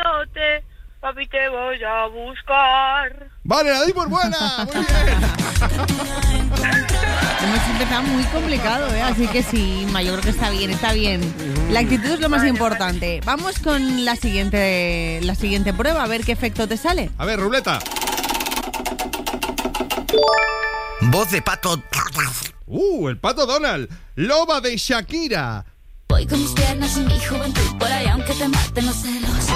camarote, papi, te voy a buscar. Vale, la di por buena. Muy bien. Hemos empezado muy complicado, así que sí, Inma, yo creo que está bien, está bien. La actitud es lo más importante. Vamos con la siguiente prueba, a ver qué efecto te sale. A ver, ruleta. Voz de pato. El pato Donald. Loba de Shakira. Voy con mis piernas y mi juventud por ahí, aunque te maten los celos.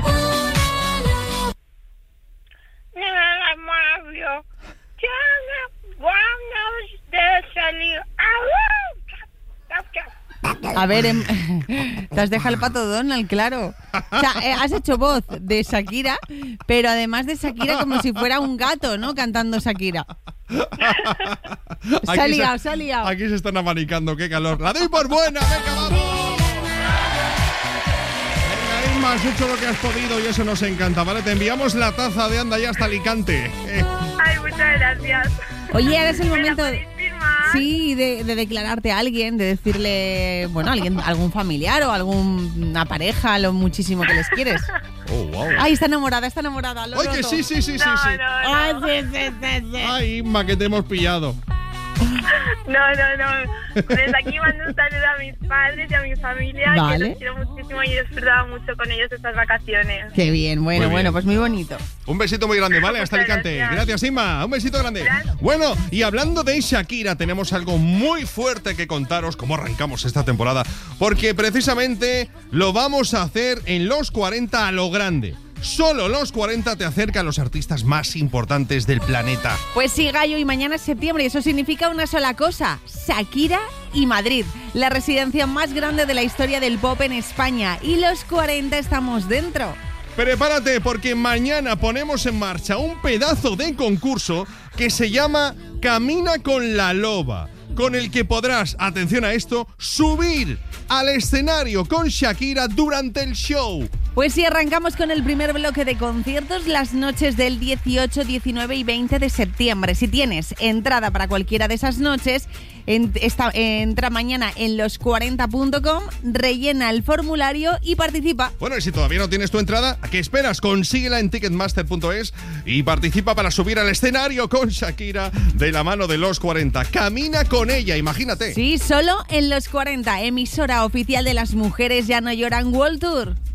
A ver, te has dejado el pato Donald, claro. O sea, has hecho voz de Shakira, pero además de Shakira como si fuera un gato, ¿no? Cantando Shakira. Se ha liado. Aquí se están abanicando, qué calor. ¡La doy por buena! ¡Venga, vamos! Venga, Inma, has hecho lo que has podido y eso nos encanta, ¿vale? Te enviamos la taza de Anda Ya hasta Alicante. Ay, muchas gracias. Oye, ahora es el momento... firmar? Sí, de declararte a alguien, de decirle, bueno, algún familiar o alguna pareja, lo muchísimo que les quieres. Oh, wow. Ay, está enamorada. ¡Ay, que sí! No. Ay, sí. ¡Ay, Inma, que te hemos pillado! No. Desde aquí mando un saludo a mis padres y a mi familia, Vale. que los quiero muchísimo y he disfrutado mucho con ellos estas vacaciones. Qué bien, Muy bien. bueno, pues muy bonito. Un besito muy grande, ¿vale? Hasta Muchas Alicante. gracias. Gracias, Inma. Un besito grande. Gracias. Bueno, y hablando de Shakira, tenemos algo muy fuerte que contaros cómo arrancamos esta temporada, porque precisamente lo vamos a hacer en los 40 a lo grande. Solo los 40 te acerca a los artistas más importantes del planeta. Pues sí, Gallo, y mañana es septiembre y eso significa una sola cosa: Shakira y Madrid, la residencia más grande de la historia del pop en España. Y los 40 estamos dentro. Prepárate porque mañana ponemos en marcha un pedazo de concurso que se llama Camina con la Loba, con el que podrás, atención a esto, subir al escenario con Shakira durante el show. Pues sí, arrancamos con el primer bloque de conciertos las noches del 18, 19 y 20 de septiembre. Si tienes entrada para cualquiera de esas noches, entra mañana en los40.com, rellena el formulario y participa. Bueno, y si todavía no tienes tu entrada, ¿a qué esperas? Consíguela en ticketmaster.es y participa para subir al escenario con Shakira de la mano de los 40. Camina con ella, imagínate. Sí, solo en los 40, emisora oficial de las mujeres ya no lloran World Tour.